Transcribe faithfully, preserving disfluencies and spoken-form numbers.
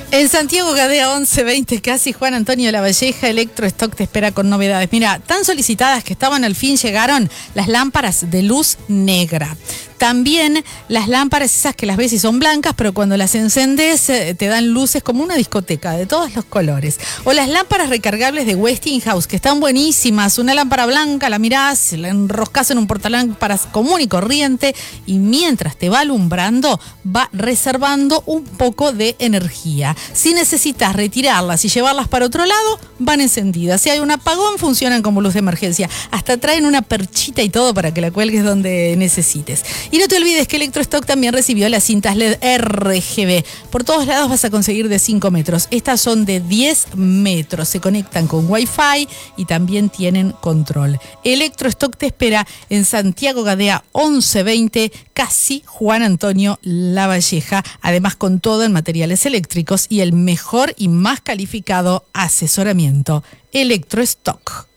En Santiago Gadea once veinte, casi Juan Antonio Lavalleja, Electrostock te espera con novedades. Mira, tan solicitadas que estaban, al fin llegaron las lámparas de luz negra. También las lámparas esas que las ves y son blancas, pero cuando las encendes te dan luces como una discoteca de todos los colores. O las lámparas recargables de Westinghouse, que están buenísimas. Una lámpara blanca, la mirás, la enroscás en un portalámparas común y corriente, y mientras te va alumbrando, va reservando un poco de energía. Si necesitas retirarlas y llevarlas para otro lado, van encendidas. Si hay un apagón, funcionan como luz de emergencia. Hasta traen una perchita y todo para que la cuelgues donde necesites. Y no te olvides que Electrostock también recibió las cintas L E D R G B. Por todos lados vas a conseguir de cinco metros. Estas son de diez metros. Se conectan con Wi-Fi y también tienen control. Electrostock te espera en Santiago Gadea once veinte, casi Juan Antonio Lavalleja. Además, con todo en materiales eléctricos y el mejor y más calificado asesoramiento. Electrostock.